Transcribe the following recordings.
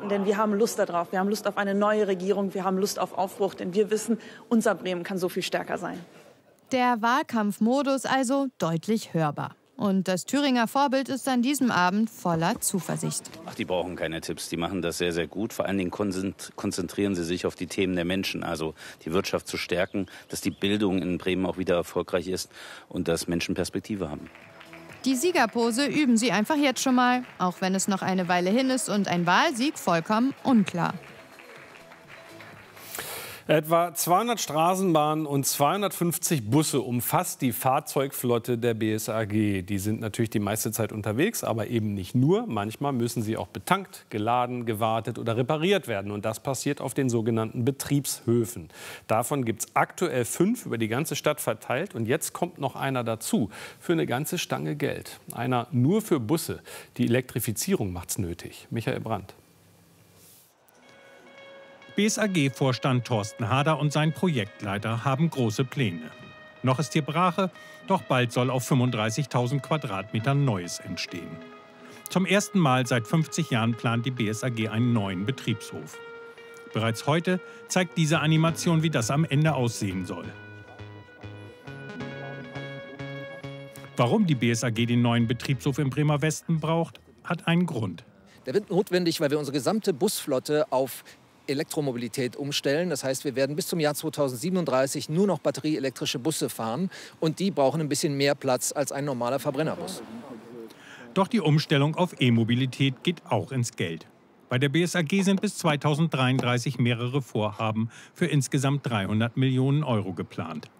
denn wir haben Lust darauf. Wir haben Lust auf eine neue Regierung. Wir haben Lust auf Aufbruch, denn wir wissen, unser Bremen kann so viel stärker sein. Der Wahlkampfmodus also deutlich hörbar. Und das Thüringer Vorbild ist an diesem Abend voller Zuversicht. Ach, die brauchen keine Tipps, die machen das sehr, sehr gut. Vor allen Dingen konzentrieren sie sich auf die Themen der Menschen, also die Wirtschaft zu stärken, dass die Bildung in Bremen auch wieder erfolgreich ist und dass Menschen Perspektive haben. Die Siegerpose üben sie einfach jetzt schon mal, auch wenn es noch eine Weile hin ist und ein Wahlsieg vollkommen unklar. Etwa 200 Straßenbahnen und 250 Busse umfasst die Fahrzeugflotte der BSAG. Die sind natürlich die meiste Zeit unterwegs, aber eben nicht nur. Manchmal müssen sie auch betankt, geladen, gewartet oder repariert werden. Und das passiert auf den sogenannten Betriebshöfen. Davon gibt es aktuell 5 über die ganze Stadt verteilt. Und jetzt kommt noch einer dazu für eine ganze Stange Geld. Einer nur für Busse. Die Elektrifizierung macht's nötig. Michael Brandt. BSAG-Vorstand Thorsten Hader und sein Projektleiter haben große Pläne. Noch ist hier Brache, doch bald soll auf 35.000 Quadratmetern Neues entstehen. Zum ersten Mal seit 50 Jahren plant die BSAG einen neuen Betriebshof. Bereits heute zeigt diese Animation, wie das am Ende aussehen soll. Warum die BSAG den neuen Betriebshof im Bremer Westen braucht, hat einen Grund. Der wird notwendig, weil wir unsere gesamte Busflotte auf Elektromobilität umstellen. Das heißt, wir werden bis zum Jahr 2037 nur noch batterieelektrische Busse fahren. Und die brauchen ein bisschen mehr Platz als ein normaler Verbrennerbus. Doch die Umstellung auf E-Mobilität geht auch ins Geld. Bei der BSAG sind bis 2033 mehrere Vorhaben für insgesamt 300 Millionen Euro geplant.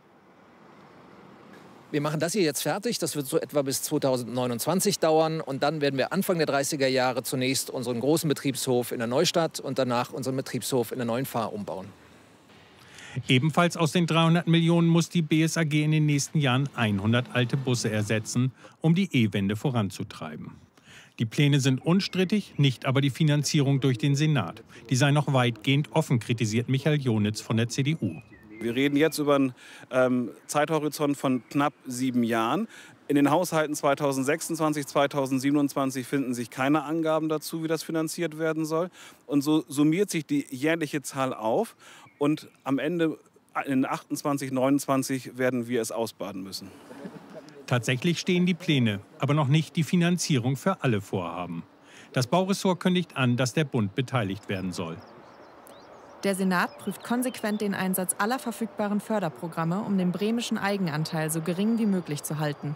Wir machen das hier jetzt fertig. Das wird so etwa bis 2029 dauern. Und dann werden wir Anfang der 30er Jahre zunächst unseren großen Betriebshof in der Neustadt und danach unseren Betriebshof in der Neuen Fahr umbauen. Ebenfalls aus den 300 Millionen muss die BSAG in den nächsten Jahren 100 alte Busse ersetzen, um die E-Wende voranzutreiben. Die Pläne sind unstrittig, nicht aber die Finanzierung durch den Senat. Die sei noch weitgehend offen, kritisiert Michael Jonitz von der CDU. Wir reden jetzt über einen Zeithorizont von knapp 7 Jahren. In den Haushalten 2026, 2027 finden sich keine Angaben dazu, wie das finanziert werden soll. Und so summiert sich die jährliche Zahl auf. Und am Ende, in 28, 29, werden wir es ausbaden müssen. Tatsächlich stehen die Pläne, aber noch nicht die Finanzierung für alle Vorhaben. Das Bauressort kündigt an, dass der Bund beteiligt werden soll. Der Senat prüft konsequent den Einsatz aller verfügbaren Förderprogramme, um den bremischen Eigenanteil so gering wie möglich zu halten.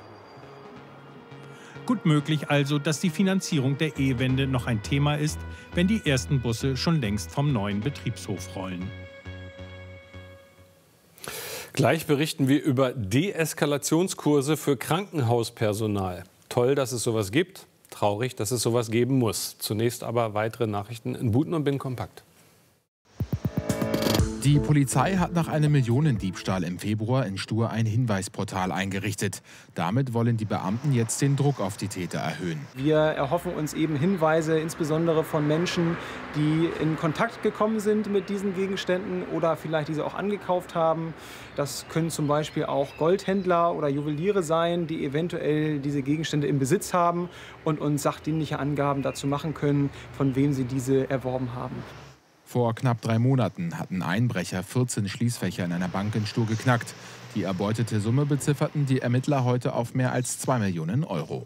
Gut möglich also, dass die Finanzierung der E-Wende noch ein Thema ist, wenn die ersten Busse schon längst vom neuen Betriebshof rollen. Gleich berichten wir über Deeskalationskurse für Krankenhauspersonal. Toll, dass es sowas gibt. Traurig, dass es sowas geben muss. Zunächst aber weitere Nachrichten in Buten und Bin kompakt. Die Polizei hat nach einem Millionendiebstahl im Februar in Stur ein Hinweisportal eingerichtet. Damit wollen die Beamten jetzt den Druck auf die Täter erhöhen. Wir erhoffen uns eben Hinweise, insbesondere von Menschen, die in Kontakt gekommen sind mit diesen Gegenständen oder vielleicht diese auch angekauft haben. Das können zum Beispiel auch Goldhändler oder Juweliere sein, die eventuell diese Gegenstände im Besitz haben und uns sachdienliche Angaben dazu machen können, von wem sie diese erworben haben. Vor knapp 3 Monaten hatten Einbrecher 14 Schließfächer in einer Bank in Stur geknackt. Die erbeutete Summe bezifferten die Ermittler heute auf mehr als 2 Millionen Euro.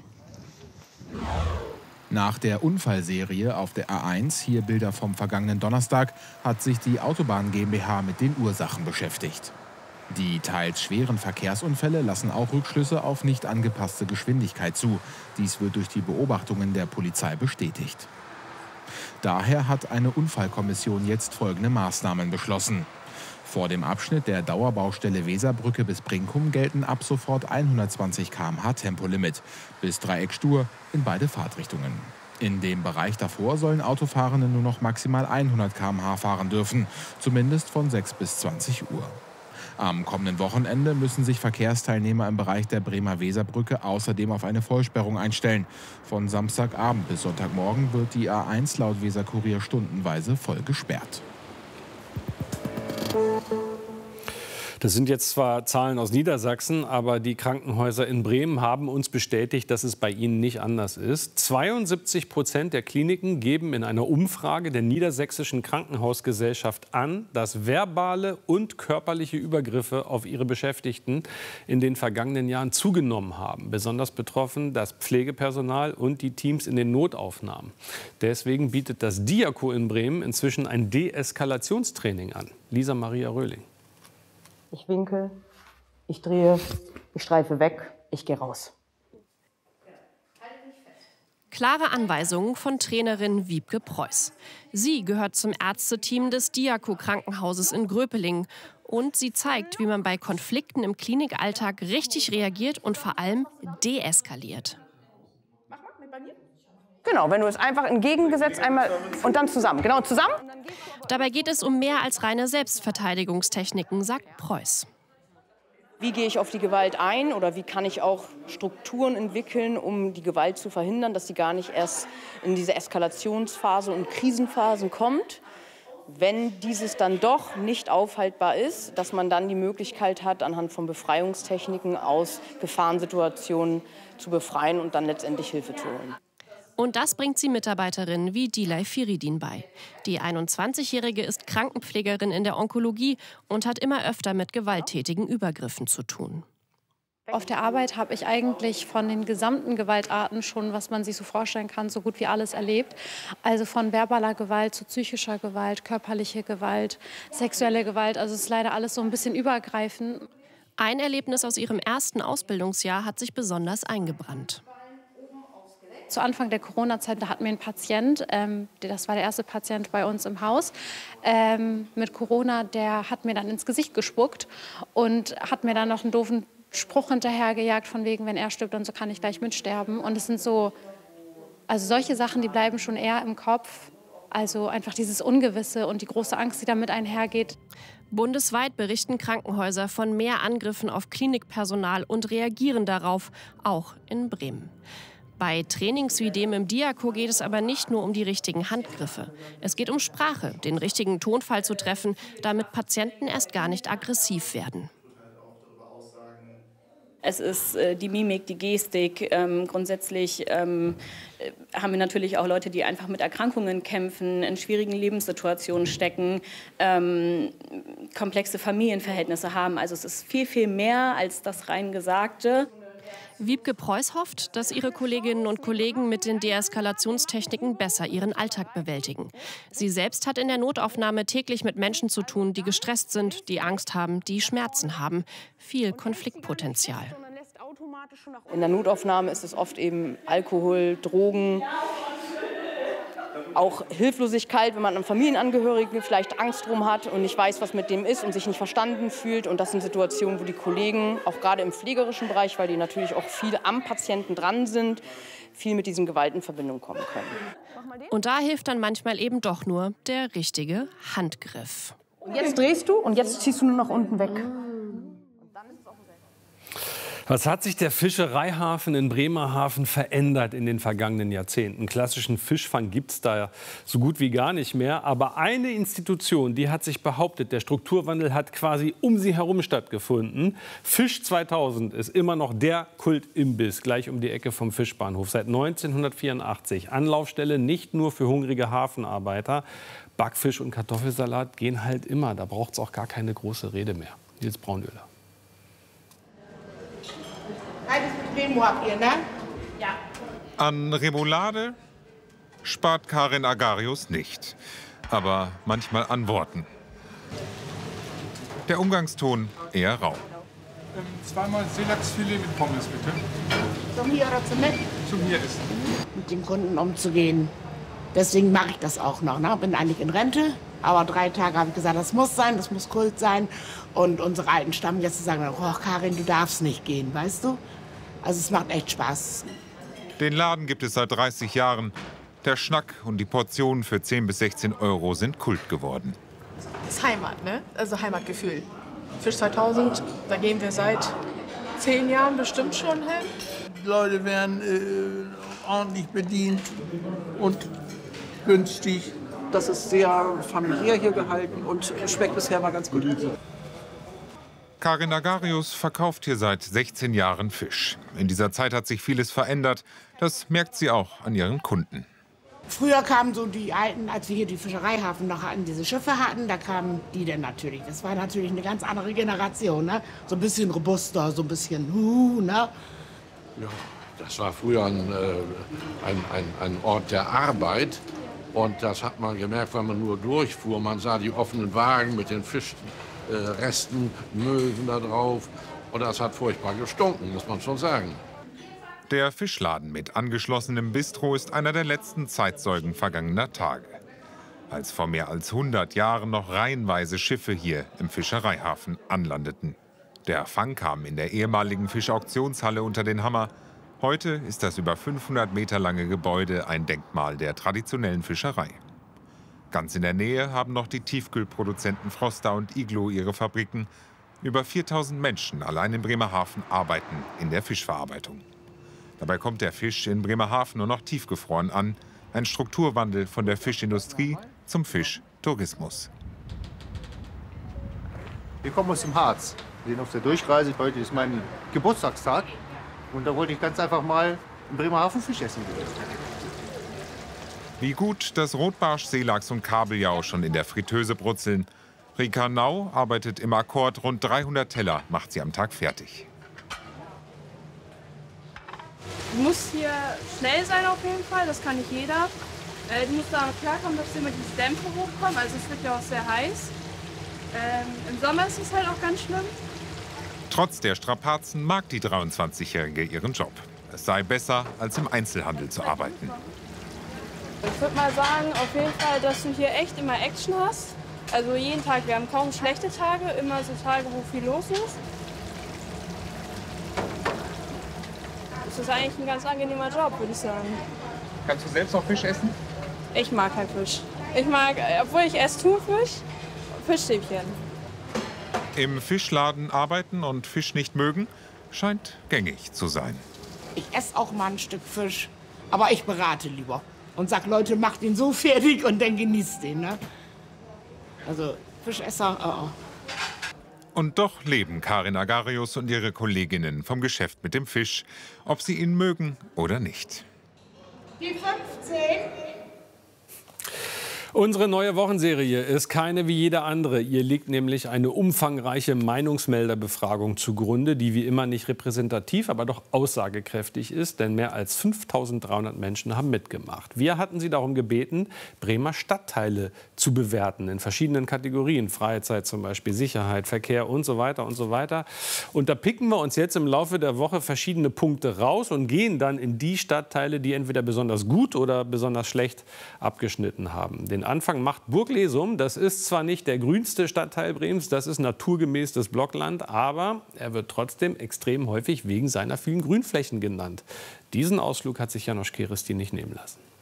Nach der Unfallserie auf der A1, hier Bilder vom vergangenen Donnerstag, hat sich die Autobahn GmbH mit den Ursachen beschäftigt. Die teils schweren Verkehrsunfälle lassen auch Rückschlüsse auf nicht angepasste Geschwindigkeit zu. Dies wird durch die Beobachtungen der Polizei bestätigt. Daher hat eine Unfallkommission jetzt folgende Maßnahmen beschlossen. Vor dem Abschnitt der Dauerbaustelle Weserbrücke bis Brinkum gelten ab sofort 120 km/h Tempolimit bis Dreieck Stur in beide Fahrtrichtungen. In dem Bereich davor sollen Autofahrende nur noch maximal 100 km/h fahren dürfen, zumindest von 6 bis 20 Uhr. Am kommenden Wochenende müssen sich Verkehrsteilnehmer im Bereich der Bremer Weserbrücke außerdem auf eine Vollsperrung einstellen. Von Samstagabend bis Sonntagmorgen wird die A1 laut Weserkurier stundenweise voll gesperrt. Das sind jetzt zwar Zahlen aus Niedersachsen, aber die Krankenhäuser in Bremen haben uns bestätigt, dass es bei ihnen nicht anders ist. 72% der Kliniken geben in einer Umfrage der Niedersächsischen Krankenhausgesellschaft an, dass verbale und körperliche Übergriffe auf ihre Beschäftigten in den vergangenen Jahren zugenommen haben. Besonders betroffen das Pflegepersonal und die Teams in den Notaufnahmen. Deswegen bietet das Diako in Bremen inzwischen ein Deeskalationstraining an. Lisa Maria Röhling. Ich winke, ich drehe, ich streife weg, ich gehe raus. Klare Anweisungen von Trainerin Wiebke Preuß. Sie gehört zum Ärzteteam des Diako-Krankenhauses in Gröpeling. Und sie zeigt, wie man bei Konflikten im Klinikalltag richtig reagiert und vor allem deeskaliert. Genau, wenn du es einfach entgegengesetzt einmal und dann zusammen. Genau, zusammen. Dabei geht es um mehr als reine Selbstverteidigungstechniken, sagt Preuß. Wie gehe ich auf die Gewalt ein oder wie kann ich auch Strukturen entwickeln, um die Gewalt zu verhindern, dass sie gar nicht erst in diese Eskalationsphase und Krisenphasen kommt. Wenn dieses dann doch nicht aufhaltbar ist, dass man dann die Möglichkeit hat, anhand von Befreiungstechniken aus Gefahrensituationen zu befreien und dann letztendlich Hilfe zu holen. Und das bringt sie Mitarbeiterinnen wie Dilay Firidin bei. Die 21-Jährige ist Krankenpflegerin in der Onkologie und hat immer öfter mit gewalttätigen Übergriffen zu tun. Auf der Arbeit habe ich eigentlich von den gesamten Gewaltarten schon, was man sich so vorstellen kann, so gut wie alles erlebt. Also von verbaler Gewalt zu psychischer Gewalt, körperliche Gewalt, sexuelle Gewalt. Also es ist leider alles so ein bisschen übergreifend. Ein Erlebnis aus ihrem ersten Ausbildungsjahr hat sich besonders eingebrannt. Zu Anfang der Corona-Zeit, da hatten wir einen Patient, das war der erste Patient bei uns im Haus, mit Corona, der hat mir dann ins Gesicht gespuckt und hat mir dann noch einen doofen Spruch hinterhergejagt, von wegen, wenn er stirbt, dann so kann ich gleich mitsterben. Und es sind so, also solche Sachen, die bleiben schon eher im Kopf. Also einfach dieses Ungewisse und die große Angst, die damit einhergeht. Bundesweit berichten Krankenhäuser von mehr Angriffen auf Klinikpersonal und reagieren darauf, auch in Bremen. Bei Trainings wie dem im Diako geht es aber nicht nur um die richtigen Handgriffe. Es geht um Sprache, den richtigen Tonfall zu treffen, damit Patienten erst gar nicht aggressiv werden. Es ist die Mimik, die Gestik. Grundsätzlich haben wir natürlich auch Leute, die einfach mit Erkrankungen kämpfen, in schwierigen Lebenssituationen stecken, komplexe Familienverhältnisse haben. Also es ist viel, viel mehr als das rein Gesagte. Wiebke Preuß hofft, dass ihre Kolleginnen und Kollegen mit den Deeskalationstechniken besser ihren Alltag bewältigen. Sie selbst hat in der Notaufnahme täglich mit Menschen zu tun, die gestresst sind, die Angst haben, die Schmerzen haben. Viel Konfliktpotenzial. In der Notaufnahme ist es oft eben Alkohol, Drogen, auch Hilflosigkeit, wenn man einen Familienangehörigen vielleicht Angst drum hat und nicht weiß, was mit dem ist und sich nicht verstanden fühlt. Und das sind Situationen, wo die Kollegen, auch gerade im pflegerischen Bereich, weil die natürlich auch viel am Patienten dran sind, viel mit diesen Gewalt in Verbindung kommen können. Und da hilft dann manchmal eben doch nur der richtige Handgriff. Und jetzt drehst du und jetzt ziehst du nur nach unten weg. Was hat sich der Fischereihafen in Bremerhaven verändert in den vergangenen Jahrzehnten? Klassischen Fischfang gibt es da so gut wie gar nicht mehr. Aber eine Institution, die hat sich behauptet, der Strukturwandel hat quasi um sie herum stattgefunden. Fisch 2000 ist immer noch der Kultimbiss, gleich um die Ecke vom Fischbahnhof. Seit 1984 Anlaufstelle nicht nur für hungrige Hafenarbeiter. Backfisch und Kartoffelsalat gehen halt immer. Da braucht es auch gar keine große Rede mehr. Nils Braunöhler. Habt ihr, ne? Ja. An Remoulade spart Karin Agarius nicht, aber manchmal an Worten. Der Umgangston eher rau. Zweimal Seelachsfilet mit Pommes, bitte. Zum Hier oder zum Mit? Zum Hier essen. Mit den Kunden umzugehen. Deswegen mache ich das auch noch. Ne? Bin eigentlich in Rente, aber 3 Tage habe ich gesagt, das muss sein, das muss Kult sein. Und unsere alten Stammgäste sagen, oh Karin, du darfst nicht gehen, weißt du? Also es macht echt Spaß. Den Laden gibt es seit 30 Jahren. Der Schnack und die Portionen für 10 bis 16 Euro sind Kult geworden. Das ist Heimat, ne? Also Heimatgefühl. Fisch 2000, da gehen wir seit 10 Jahren bestimmt schon hin. Die Leute werden ordentlich bedient und günstig. Das ist sehr familiär hier gehalten und schmeckt bisher mal ganz gut. Karin Agarius verkauft hier seit 16 Jahren Fisch. In dieser Zeit hat sich vieles verändert. Das merkt sie auch an ihren Kunden. Früher kamen so die Alten, als wir hier die Fischereihafen noch hatten, diese Schiffe hatten, da kamen die denn natürlich. Das war natürlich eine ganz andere Generation, ne? So ein bisschen robuster, so ein bisschen ne? Ja, das war früher ein Ort der Arbeit. Und das hat man gemerkt, wenn man nur durchfuhr. Man sah die offenen Wagen mit den Fischresten, Möwen da drauf. Und das hat furchtbar gestunken, muss man schon sagen. Der Fischladen mit angeschlossenem Bistro ist einer der letzten Zeitzeugen vergangener Tage. Als vor mehr als 100 Jahren noch reihenweise Schiffe hier im Fischereihafen anlandeten. Der Fang kam in der ehemaligen Fischauktionshalle unter den Hammer. Heute ist das über 500 Meter lange Gebäude ein Denkmal der traditionellen Fischerei. Ganz in der Nähe haben noch die Tiefkühlproduzenten Froster und Iglo ihre Fabriken. Über 4000 Menschen allein in Bremerhaven arbeiten in der Fischverarbeitung. Dabei kommt der Fisch in Bremerhaven nur noch tiefgefroren an. Ein Strukturwandel von der Fischindustrie zum Fischtourismus. Wir kommen aus dem Harz. Wir sind auf der Durchreise. Heute ist mein Geburtstagstag. Und da wollte ich ganz einfach mal in Bremerhaven Fisch essen gehen. Wie gut, dass Rotbarsch, Seelachs und Kabeljau schon in der Fritteuse brutzeln. Rika Nau arbeitet im Akkord. Rund 300 Teller macht sie am Tag fertig. Du musst hier schnell sein auf jeden Fall, das kann nicht jeder. Du musst damit klarkommen, dass immer diese Dämpfe hochkommen, also es wird ja auch sehr heiß. Im Sommer ist es halt auch ganz schlimm. Trotz der Strapazen mag die 23-Jährige ihren Job. Es sei besser, als im Einzelhandel zu arbeiten. Ich würde mal sagen, auf jeden Fall, dass du hier echt immer Action hast. Also jeden Tag, wir haben kaum schlechte Tage, immer so Tage, wo viel los ist. Das ist eigentlich ein ganz angenehmer Job, würde ich sagen. Kannst du selbst noch Fisch essen? Ich mag keinen Fisch. Ich mag, obwohl ich esse Thunfisch, Fischstäbchen. Im Fischladen arbeiten und Fisch nicht mögen, scheint gängig zu sein. Ich esse auch mal ein Stück Fisch, aber ich berate lieber. Und sag, Leute, macht ihn so fertig und dann genießt den, ne? Also, Fischesser, Und doch leben Karin Agarius und ihre Kolleginnen vom Geschäft mit dem Fisch, ob sie ihn mögen oder nicht. Die 15. Unsere neue Wochenserie ist keine wie jede andere. Ihr liegt nämlich eine umfangreiche Meinungsmelderbefragung zugrunde, die wie immer nicht repräsentativ, aber doch aussagekräftig ist. Denn mehr als 5.300 Menschen haben mitgemacht. Wir hatten sie darum gebeten, Bremer Stadtteile zu bewerten in verschiedenen Kategorien. Freizeit zum Beispiel, Sicherheit, Verkehr und so weiter und so weiter. Und da picken wir uns jetzt im Laufe der Woche verschiedene Punkte raus und gehen dann in die Stadtteile, die entweder besonders gut oder besonders schlecht abgeschnitten haben. Den Anfang macht Burglesum. Das ist zwar nicht der grünste Stadtteil Bremens, das ist naturgemäß das Blockland, aber er wird trotzdem extrem häufig wegen seiner vielen Grünflächen genannt. Diesen Ausflug hat sich Janosch Kerestin nicht nehmen lassen.